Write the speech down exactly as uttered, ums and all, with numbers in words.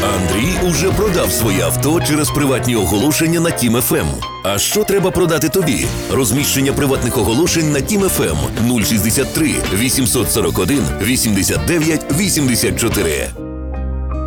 Андрій уже продав своє авто через приватні оголошення на Тім еф ем. А що треба продати тобі? Розміщення приватних оголошень на Тім еф ем нуль шістдесят три вісімсот сорок один вісімдесят дев'ять вісімдесят чотири.